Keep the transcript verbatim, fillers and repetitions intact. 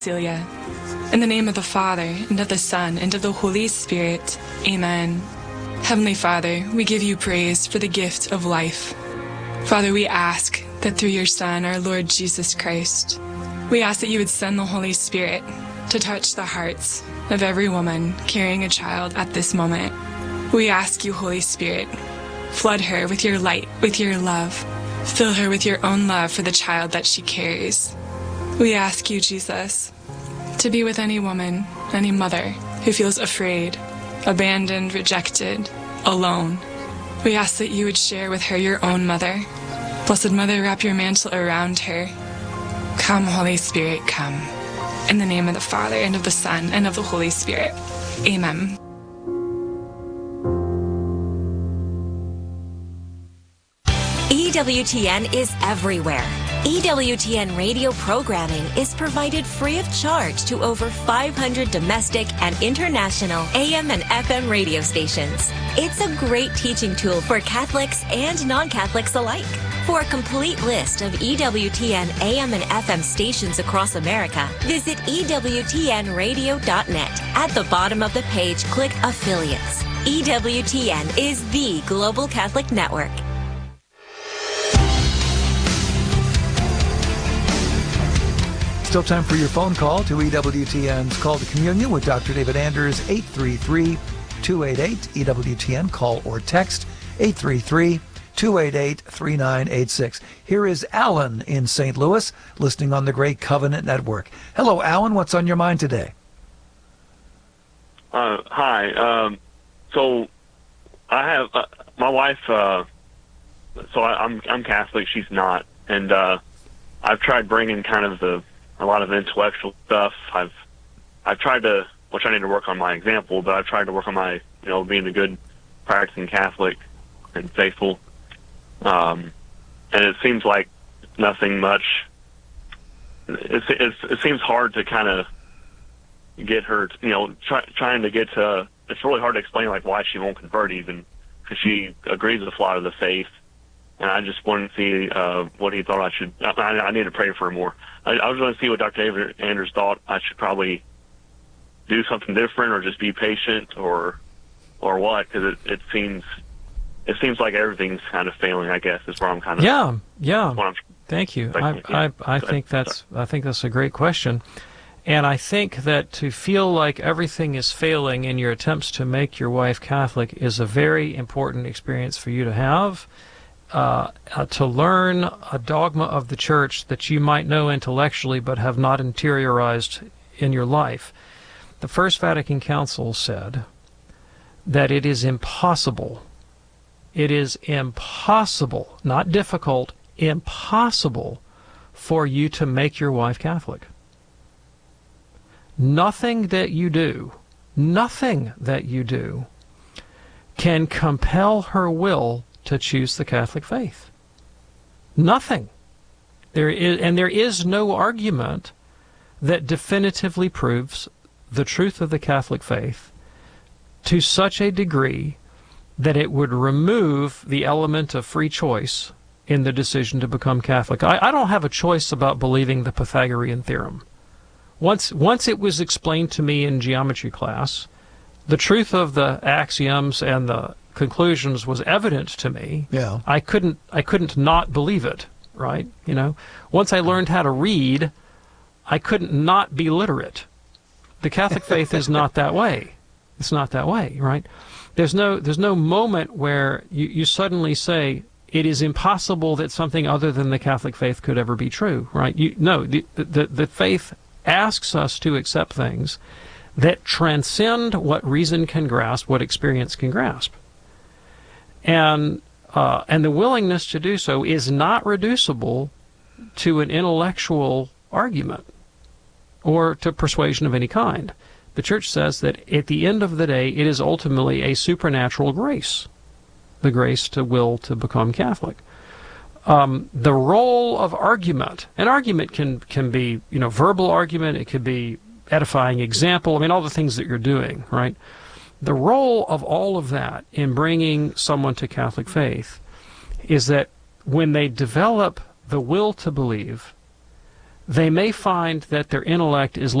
Celia. In the name of the Father, and of the Son, and of the Holy Spirit. Amen. Heavenly Father, we give you praise for the gift of life. Father, we ask that through your Son, our Lord Jesus Christ, we ask that you would send the Holy Spirit to touch the hearts of every woman carrying a child at this moment. We ask you, Holy Spirit, flood her with your light, with your love. Fill her with your own love for the child that she carries. We ask you, Jesus, to be with any woman, any mother who feels afraid, abandoned, rejected, alone. We ask that you would share with her your own mother. Blessed Mother, wrap your mantle around her. Come, Holy Spirit, come. In the name of the Father, and of the Son, and of the Holy Spirit. Amen. E W T N is everywhere. E W T N radio programming is provided free of charge to over five hundred domestic and international A M and F M radio stations. It's a great teaching tool for Catholics and non-Catholics alike. For a complete list of E W T N A M and F M stations across America, visit E W T N radio dot net. At the bottom of the page, click Affiliates. E W T N is the global Catholic network. Still time for your phone call to E W T N's Call to Communion with Doctor David Anders, eight three three, two eight eight, E W T N. Call or text eight three three, two eight eight, three nine eight six. Here is Alan in Saint Louis, listening on the Great Covenant Network. Hello, Alan. What's on your mind today? Uh, hi. Um, so I have uh, my wife. Uh, so I, I'm I'm Catholic. She's not, and uh, I've tried bringing kind of the a lot of intellectual stuff. I've I've tried to, which I need to work on my example, but I've tried to work on my, you know, being a good practicing Catholic and faithful. Um, and it seems like nothing much. It's, it's, it seems hard to kind of get her, to, you know, try, trying to get to. It's really hard to explain like why she won't convert even, because she agrees with a lot of the faith. And I just wanted to see uh, what he thought I should. I, I need to pray for her more. I, I was going to see what Doctor David Anders thought I should probably do something different, or just be patient, or or what? Because it, it seems it seems like everything's kind of failing. I guess is where I'm kind of. Yeah, yeah. I'm, Thank you. I I, I think that's I think that's a great question, and I think that to feel like everything is failing in your attempts to make your wife Catholic is a very important experience for you to have. Uh, uh, to learn a dogma of the Church that you might know intellectually but have not interiorized in your life. The First Vatican Council said that it is impossible, it is impossible, not difficult, impossible for you to make your wife Catholic. Nothing that you do, nothing that you do can compel her will to choose the Catholic faith. Nothing. There is, and there is no argument that definitively proves the truth of the Catholic faith to such a degree that it would remove the element of free choice in the decision to become Catholic. I, I don't have a choice about believing the Pythagorean theorem. Once, once it was explained to me in geometry class, the truth of the axioms and the conclusions was evident to me. Yeah. I couldn't I couldn't not believe it, right? You know, once I learned how to read, I couldn't not be literate. The Catholic faith is not that way. It's not that way, right? There's no there's no moment where you, you suddenly say it is impossible that something other than the Catholic faith could ever be true, right? You no, the the, the faith asks us to accept things that transcend what reason can grasp, what experience can grasp. And uh, and the willingness to do so is not reducible to an intellectual argument or to persuasion of any kind. The Church says that at the end of the day, it is ultimately a supernatural grace, the grace to will to become Catholic. Um, the role of argument, and argument can can be, you know, verbal argument, it could be edifying example, I mean, all the things that you're doing, right? The role of all of that in bringing someone to Catholic faith is that when they develop the will to believe, they may find that their intellect is